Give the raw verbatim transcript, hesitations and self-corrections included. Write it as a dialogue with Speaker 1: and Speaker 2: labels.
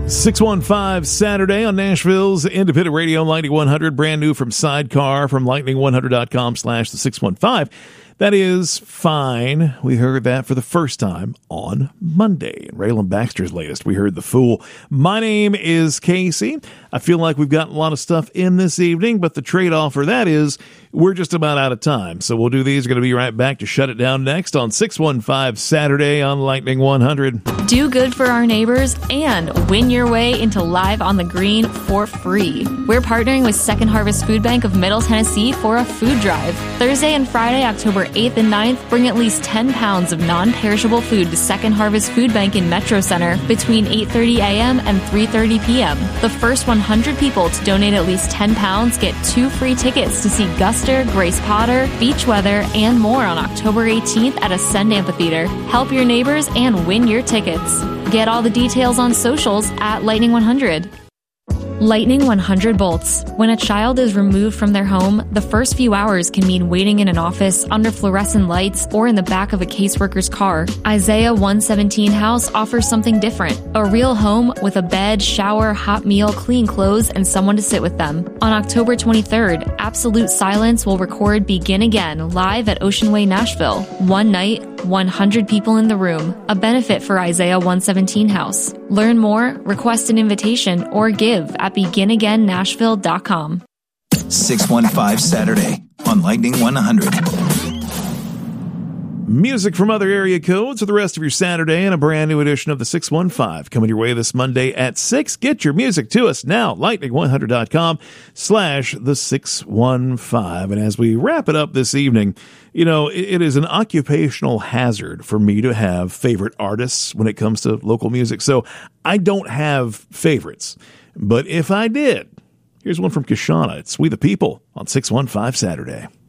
Speaker 1: six one five Saturday on Nashville's Independent Radio, Lightning one hundred, brand new from Sidecar from lightning one hundred dot com slash the six one five. That is fine. We heard that for the first time on Monday. And Raylan Baxter's latest, we heard The Fool. My name is Casey. I feel like we've got a lot of stuff in this evening, but the trade-off for that is we're just about out of time. So we'll do these. We're going to be right back to shut it down next on six one five Saturday on Lightning one hundred.
Speaker 2: Do good for our neighbors and win your way into Live on the Green for free. We're partnering with Second Harvest Food Bank of Middle Tennessee for a food drive. Thursday and Friday, October eighth and ninth, bring at least ten pounds of non-perishable food to Second Harvest Food Bank in Metro Center between eight thirty a.m. and three thirty p.m. The first one hundred people to donate at least ten pounds get two free tickets to see Guster, Grace Potter, Beach Weather, and more on October eighteenth at Ascend Amphitheater. Help your neighbors and win your tickets. Get all the details on socials at Lightning one hundred. Lightning one hundred bolts. When a child is removed from their home, the first few hours can mean waiting in an office, under fluorescent lights, or in the back of a caseworker's car. Isaiah one seventeen House offers something different. A real home with a bed, shower, hot meal, clean clothes, and someone to sit with them. On October twenty-third, Absolute Silence will record Begin Again live at Ocean Way, Nashville. One night, one hundred people in the room. A benefit for Isaiah one seventeen House. Learn more, request an invitation, or give at begin again nashville dot com.
Speaker 3: six one five Saturday on Lightning one hundred.
Speaker 1: Music from other area codes for the rest of your Saturday and a brand new edition of the six one five coming your way this Monday at six. Get your music to us now, lightning one hundred dot com slash the six one five. And as we wrap it up this evening, you know, it, it is an occupational hazard for me to have favorite artists when it comes to local music. So I don't have favorites. But if I did, here's one from Kashana. It's We the People on six one five Saturday.